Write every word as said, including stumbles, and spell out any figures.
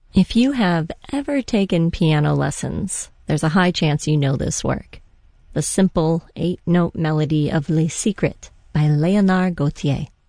If you have ever taken piano lessons, there's a high chance you know this work. The simple eight-note melody of Les Secrets by Leonard Gautier.